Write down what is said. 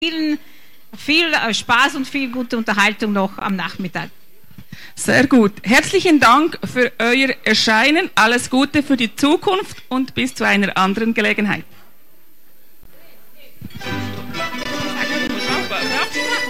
viel Spaß und viel gute Unterhaltung noch am Nachmittag. Sehr gut. Herzlichen Dank für euer Erscheinen. Alles Gute für die Zukunft und bis zu einer anderen Gelegenheit.